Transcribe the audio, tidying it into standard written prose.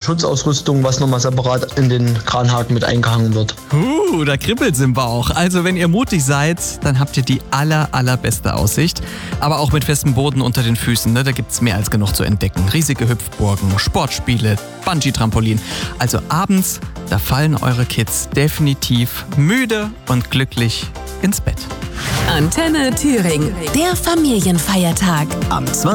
Schutzausrüstung, was nochmal separat in den Kranhaken mit eingehangen wird. Da kribbelt's im Bauch. Also wenn ihr mutig seid, dann habt ihr die allerbeste Aussicht. Aber auch mit festem Boden unter den Füßen, ne? Da gibt's mehr als genug zu entdecken. Riesige Hüpfburgen, Sportspiele, Bungee-Trampolin. Also abends, da fallen eure Kids definitiv müde und glücklich ins Bett. Antenne Thüringen, der Familienfeiertag. Am